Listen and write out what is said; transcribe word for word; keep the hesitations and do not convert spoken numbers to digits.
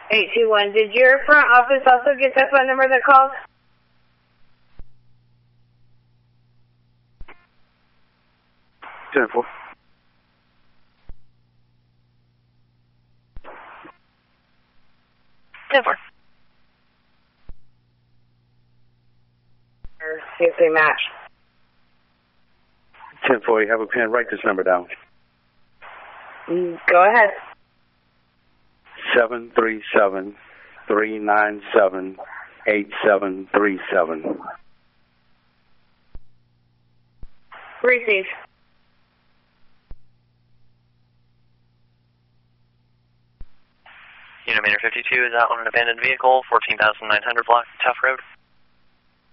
eight two one. Did your front office also get that phone number that called? ten four. ten four. See if they match. ten four, you have a pen, write this number down. Mm, go ahead. seven three seven, three nine seven, eight seven three seven. Receive. Unit Manor fifty-two is out on an abandoned vehicle, fourteen thousand nine hundred block, Tough Road.